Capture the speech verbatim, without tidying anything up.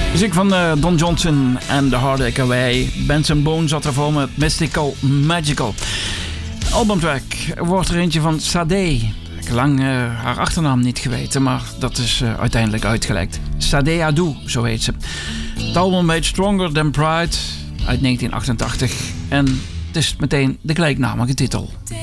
Muziek van uh, Don Johnson en The Heartache Away. Benson Boone zat ervoor met Mystical Magical. Albumtrack wordt er eentje van Sade. Ik heb lang uh, haar achternaam niet geweten, maar dat is uh, uiteindelijk uitgelekt. Sade Adu, zo heet ze. Het album heet Stronger Than Pride uit negentien achtentachtig. En het is meteen de gelijknamige titel.